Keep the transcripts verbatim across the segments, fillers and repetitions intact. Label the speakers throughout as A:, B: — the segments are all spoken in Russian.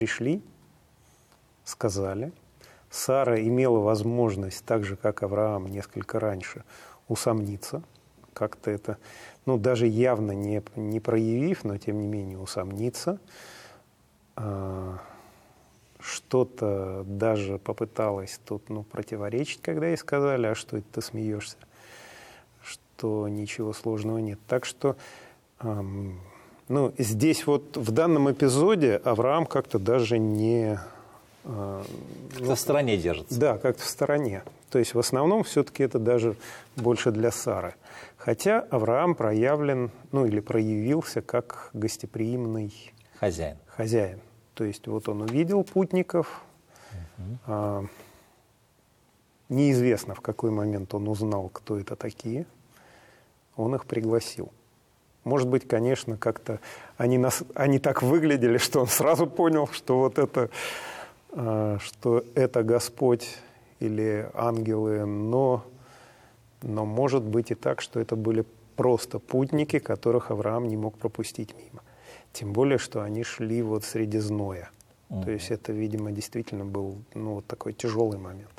A: Пришли, сказали. Сара имела возможность, так же, как Авраам несколько раньше, усомниться. Как-то это, ну, даже явно не, не проявив, но тем не менее усомниться. А, что-то даже попыталась тут, ну, противоречить, когда ей сказали, а что это ты смеешься, что ничего сложного нет. Так что, эм, ну, здесь вот в данном эпизоде Авраам как-то даже не... Э,
B: ну, в стороне держится.
A: Да, как-то в стороне. То есть в основном все-таки это даже больше для Сары. Хотя Авраам проявлен, ну или проявился как гостеприимный
B: хозяин.
A: хозяин. То есть вот он увидел путников, угу. а, неизвестно, в какой момент он узнал, кто это такие, он их пригласил. Может быть, конечно, как-то они, нас, они так выглядели, что он сразу понял, что вот это, а, что это Господь или ангелы, но, но может быть и так, что это были просто путники, которых Авраам не мог пропустить мимо. Тем более, что они шли вот среди зноя. Mm-hmm. То есть это, видимо, действительно был, ну, вот такой тяжелый момент.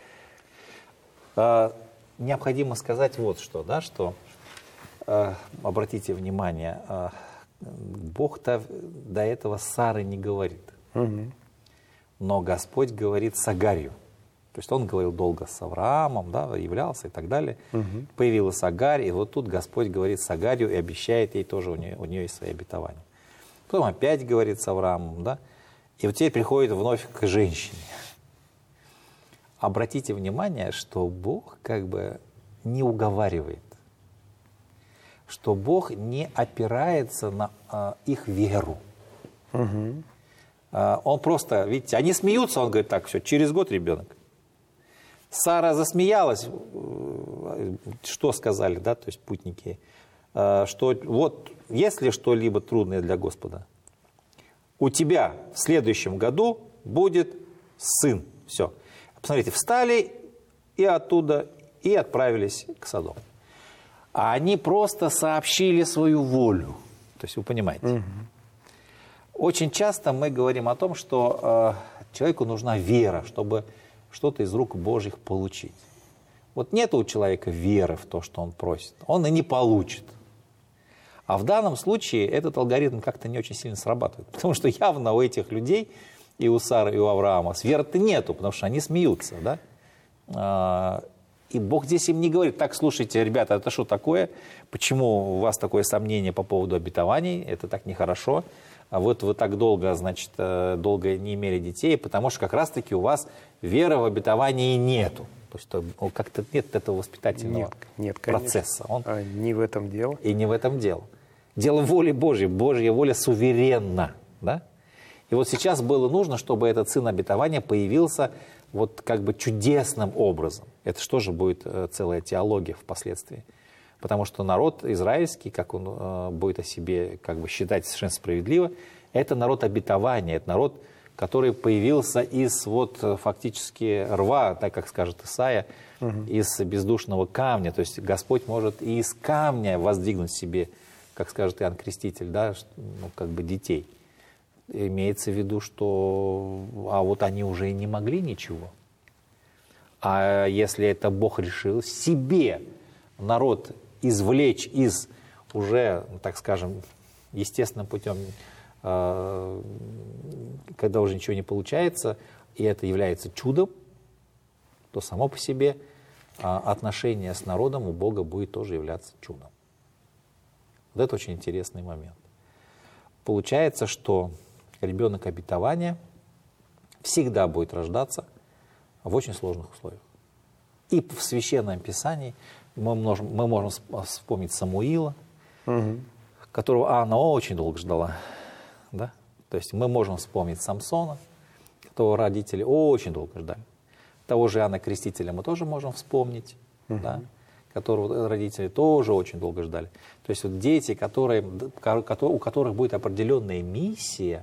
B: А, необходимо сказать вот что, да, что, а, обратите внимание, а, Бог-то до этого Сары не говорит. Mm-hmm. Но Господь говорит с Агарью. То есть он говорил долго с Авраамом, да, являлся и так далее. Угу. Появилась Агарь, и вот тут Господь говорит с Агарью и обещает ей тоже, у нее, у нее есть свои обетования. Потом опять говорит с Авраамом, да, и вот теперь приходит вновь к женщине. Обратите внимание, что Бог как бы не уговаривает, что Бог не опирается на а, их веру. Угу. А, он просто, видите, они смеются, он говорит, так, все, через год ребенок. Сара засмеялась, что сказали, да, то есть путники, что вот если что-либо трудное для Господа, у тебя в следующем году будет сын. Все. Посмотрите, встали и оттуда, и отправились к Содому. А они просто сообщили свою волю. То есть вы понимаете. Угу. Очень часто мы говорим о том, что э, человеку нужна вера, чтобы что-то из рук Божьих получить. Вот нет у человека веры в то, что он просит. Он и не получит. А в данном случае этот алгоритм как-то не очень сильно срабатывает. Потому что явно у этих людей, и у Сары, и у Авраама, веры-то нету, потому что они смеются. Да? И Бог здесь им не говорит, так, слушайте, ребята, это что такое? Почему у вас такое сомнение по поводу обетований? Это так нехорошо. А вот вы так долго, значит, долго не имели детей, потому что как раз-таки у вас веры в обетовании нету. То есть как-то нет этого воспитательного
A: нет, нет,
B: процесса. Он...
A: А не в этом дело.
B: И не в этом дело. Дело воли Божьей. Божья воля суверенна. Да? И вот сейчас было нужно, чтобы этот сын обетования появился вот как бы чудесным образом. Это что же будет целая теология впоследствии. Потому что народ израильский, как он э, будет о себе как бы считать совершенно справедливо, это народ обетования, это народ, который появился из вот фактически рва, так как скажет Исаия, угу. из бездушного камня. То есть Господь может и из камня воздвигнуть себе, как скажет Иоанн Креститель, да, ну, как бы детей. Имеется в виду, что а вот они уже и не могли ничего. А если это Бог решил себе народ извлечь из уже, так скажем, естественным путем, э, когда уже ничего не получается, и это является чудом, то само по себе э, отношение с народом у Бога будет тоже являться чудом. Вот это очень интересный момент. Получается, что ребенок обетования всегда будет рождаться в очень сложных условиях. И в Священном Писании мы можем, мы можем вспомнить Самуила, угу. которого Анна очень долго ждала. Да? То есть мы можем вспомнить Самсона, которого родители очень долго ждали. Того же Иоанна Крестителя мы тоже можем вспомнить, угу. да? которого родители тоже очень долго ждали. То есть вот дети, которые, у которых будет определенная миссия,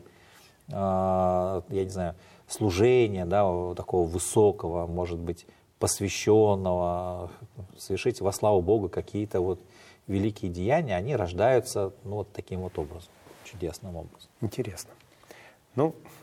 B: я не знаю, служения, да, такого высокого, может быть, посвященного, совершить во славу Бога какие-то вот великие деяния, они рождаются ну, вот таким вот образом, чудесным образом.
A: Интересно. Ну,